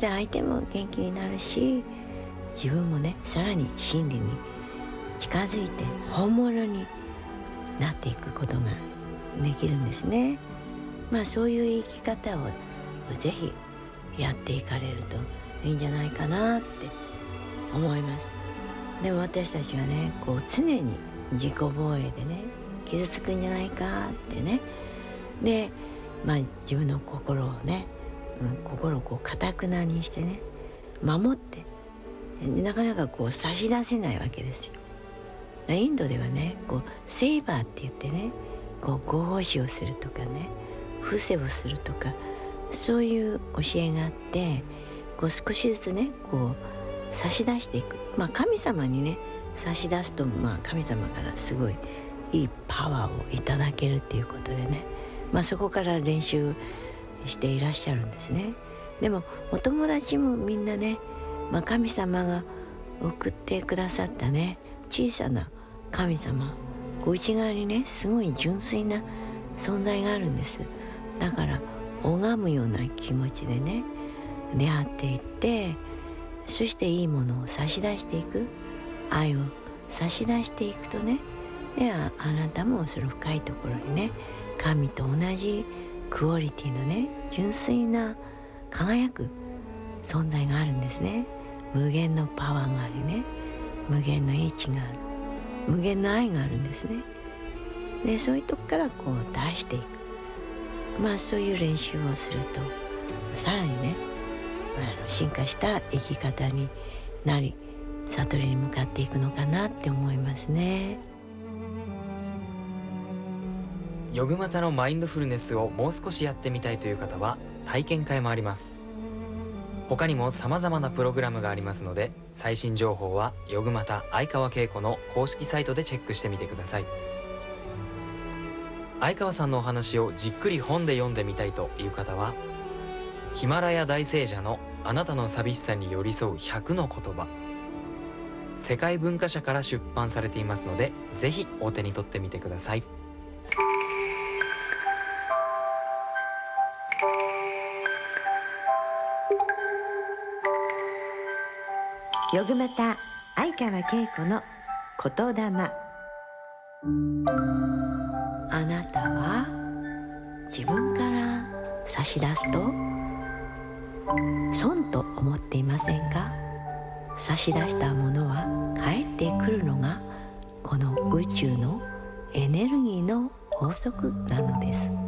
して相手も元気になるし、自分もねさらに真理に近づいて本物になっていくことができるんですね。そういう生き方をぜひやっていかれるといいんじゃないかなって思います。でも私たちはね常に自己防衛でね傷つくんじゃないかってね。で自分の心をね、心を堅くなにしてね守って、なかなか差し出せないわけですよ。インドではねセイバーって言ってねご奉仕をするとかね伏せをするとか、そういう教えがあって、少しずつね差し出していく。神様にね差し出すと、神様からすごいいいパワーをいただけるっていうことでね、そこから練習していらっしゃるんですね。でもお友達もみんなね、神様が送ってくださったね小さな神様、内側にねすごい純粋な存在があるんです。だから拝むような気持ちでね出会っていって、そしていいものを差し出していく、愛を差し出していくとね、であなたもその深いところにね神と同じクオリティのね純粋な輝く存在があるんですね。無限のパワーがありね、無限の英知がある、無限の愛があるんですね。でそういうとこから出していく、そういう練習をするとさらにね進化した生き方になり、悟りに向かっていくのかなって思いますね。 ヨグマタのマインドフルネスをもう少しやってみたいという方は体験会もあります。他にも様々なプログラムがありますので、最新情報はヨグマタ相川恵子の公式サイトでチェックしてみてください。相川さんのお話をじっくり本で読んでみたいという方は、ヒマラヤ大聖者のあなたの寂しさに寄り添う100の言葉、世界文化社から出版されていますので、ぜひお手に取ってみてください。 ヨグマタ相川恵子の言霊。 あなたは自分から差し出すと損と思っていませんか？差し出したものは返ってくるのがこの宇宙のエネルギーの法則なのです。